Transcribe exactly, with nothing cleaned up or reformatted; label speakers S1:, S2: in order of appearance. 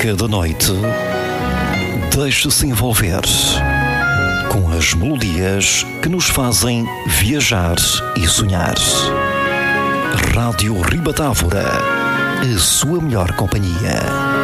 S1: cada noite, deixe-se envolver com as melodias que nos fazem viajar e sonhar. Rádio Ribatávora, a sua melhor companhia.